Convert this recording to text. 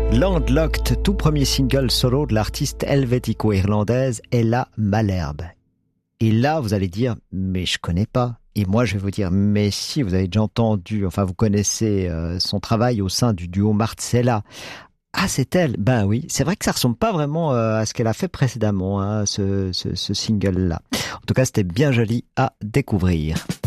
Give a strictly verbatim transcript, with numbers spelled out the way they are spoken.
Landlocked, tout premier single solo de l'artiste helvético-irlandaise Ella Malherbe. Et là, vous allez dire, mais je connais pas. Et moi, je vais vous dire, mais si, vous avez déjà entendu, enfin, vous connaissez euh, son travail au sein du duo Marcella. Ah, c'est elle. Ben oui, c'est vrai que ça ressemble pas vraiment euh, à ce qu'elle a fait précédemment, hein, ce, ce, ce single-là. En tout cas, c'était bien joli à découvrir.